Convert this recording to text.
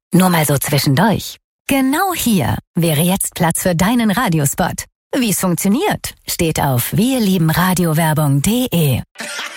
Nur mal so zwischendurch. Genau hier wäre jetzt Platz für deinen Radiospot. Wie es funktioniert, steht auf wirliebenradiowerbung.de.